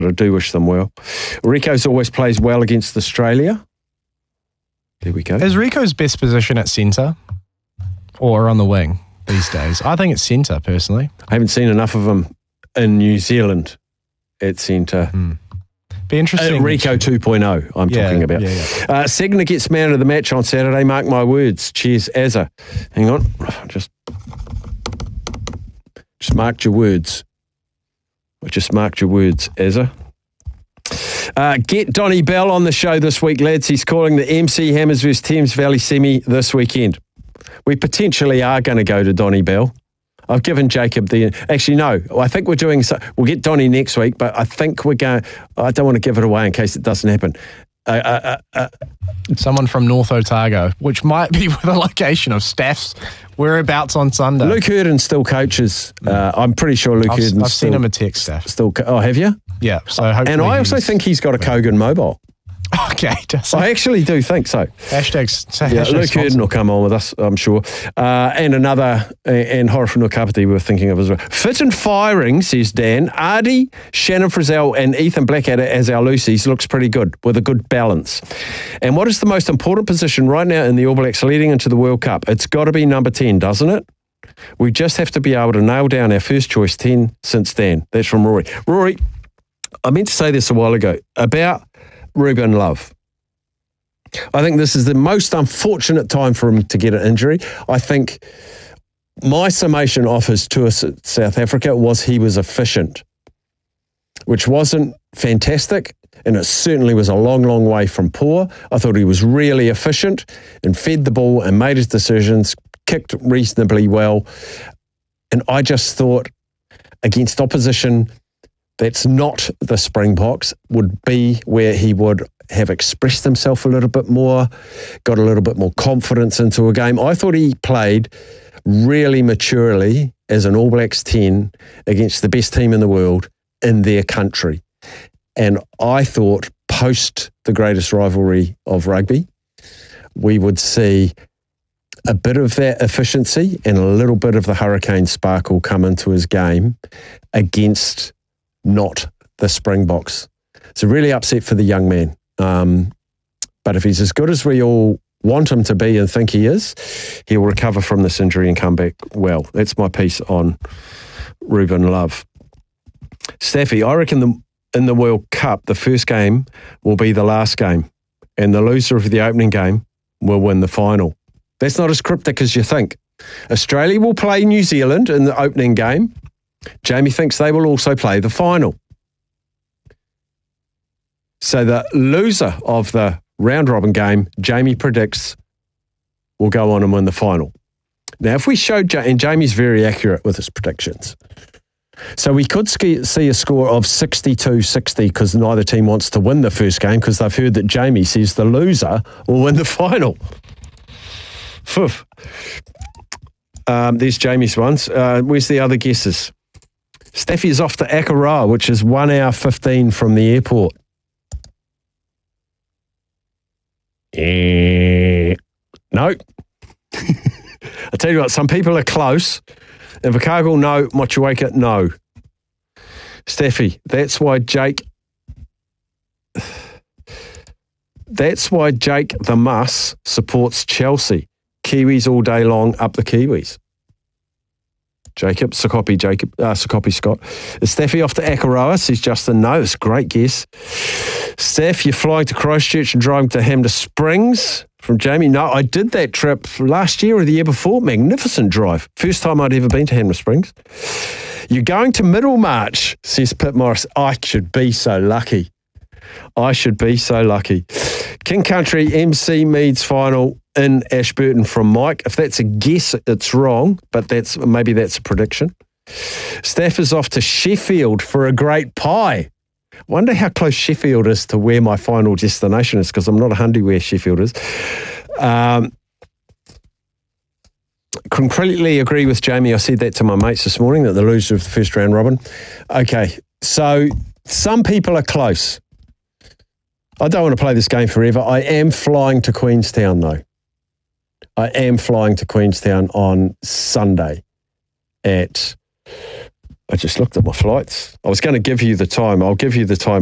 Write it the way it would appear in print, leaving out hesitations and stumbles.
I do wish them well. Rico's always plays well against Australia. There we go. Is Rico's best position at centre or on the wing these days? I think it's centre, personally. I haven't seen enough of him in New Zealand at centre. Be interesting. Rico 2.0, I'm talking about. Segner gets man of the match on Saturday. Mark my words. Cheers, Azza. Hang on. Just marked your words. I just marked your words, Azza. Get Donnie Bell on the show this week, lads. He's calling the MC Hammers vs Thames Valley semi this weekend. We potentially are going to go to Donnie Bell. I've given Jacob the... Actually, no. I think we're doing... We'll get Donnie next week, but I think we're going... I don't want to give it away in case it doesn't happen. Someone from North Otago, which might be the location of Staff's whereabouts on Sunday. Luke Hurden still coaches. I'm pretty sure Luke Hurden... I've seen him a text, Staff. Oh, have you? Yeah. So hopefully and I also think he's got a Kogan mobile. Okay. I actually do think so. Hashtag Luke Hurden will come on with us, I'm sure. And Horifunu Kapiti we're thinking of as well. Fit and firing, says Dan. Ardy, Shannon Frizzell and Ethan Blackadder as our Lucy's looks pretty good, with a good balance. And what is the most important position right now in the All Blacks leading into the World Cup? It's got to be number 10, doesn't it? We just have to be able to nail down our first choice 10 since Dan. That's from Rory. Rory, I meant to say this a while ago about Ruben Love. I think this is the most unfortunate time for him to get an injury. I think my summation of his tour to South Africa was he was efficient, which wasn't fantastic, and it certainly was a long, long way from poor. I thought he was really efficient and fed the ball and made his decisions, kicked reasonably well. And I just thought against opposition that's not the Springboks would be where he would have expressed himself a little bit more, got a little bit more confidence into a game. I thought he played really maturely as an All Blacks 10 against the best team in the world in their country. And I thought post the greatest rivalry of rugby, we would see a bit of that efficiency and a little bit of the hurricane sparkle come into his game against not the Springboks. It's really upset for the young man. But if he's as good as we all want him to be and think he is, he'll recover from this injury and come back well. That's my piece on Ruben Love. Staffy, I reckon in the World Cup, the first game will be the last game, and the loser of the opening game will win the final. That's not as cryptic as you think. Australia will play New Zealand in the opening game. Jamie thinks they will also play the final. So the loser of the round-robin game, Jamie predicts, will go on and win the final. Now, if we showed, and Jamie's very accurate with his predictions, so we could see a score of 62-60 because neither team wants to win the first game because they've heard that Jamie says the loser will win the final. There's Jamie's ones. Where's the other guesses? Staffy is off to Akaroa, which is 1 hour 15 from the airport. No. I tell you what, some people are close. Invercargill, no. Motueka, no. Staffy, that's why Jake the Muss supports Chelsea. Kiwis all day long, up the Kiwis. Sakopi Scott. Is Staffy off to Akaroa? Says Justin, no. It's a great guess. Steph, you're flying to Christchurch and driving to Hamder Springs from Jamie. No, I did that trip last year or the year before. Magnificent drive. First time I'd ever been to Hamder Springs. You're going to Middlemarch, says Pip Morris. I should be so lucky. King Country MC Meads final in Ashburton from Mike. If that's a guess, it's wrong, but maybe that's a prediction. Staff is off to Sheffield for a great pie. Wonder how close Sheffield is to where my final destination is, because I'm not a hundy where Sheffield is. Completely agree with Jamie. I said that to my mates this morning, that the loser of the first round robin. Okay, so some people are close. I don't want to play this game forever. I am flying to Queenstown, though. I am flying to Queenstown on Sunday at I just looked at my flights. I was going to give you the time. I'll give you the time